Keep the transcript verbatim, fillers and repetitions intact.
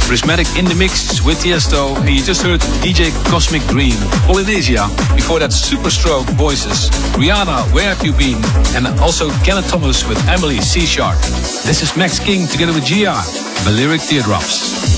Prismatic in the mix with Tiesto, and you just heard D J Cosmic Dream, Polynesia. Before that, Superstroke Voices, Rihanna, Where Have You Been, and also Kenneth Thomas with Emily C. Sharp. This is Max King together with G R, Balearic Teardrops.